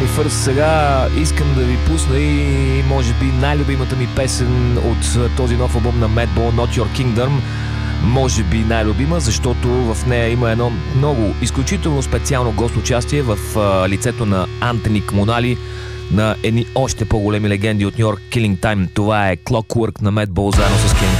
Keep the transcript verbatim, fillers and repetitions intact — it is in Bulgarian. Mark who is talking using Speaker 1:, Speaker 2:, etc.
Speaker 1: Lucifer. Сега искам да ви пусна и може би най-любимата ми песен от този нов албум на Madball, Not Your Kingdom. Може би най-любима, защото в нея има едно много изключително специално гост участие в а, лицето на Антоник Монали, на едни още по-големи легенди от Нью Йорк, Killing Time. Това е Clockwork на Madball заедно с King.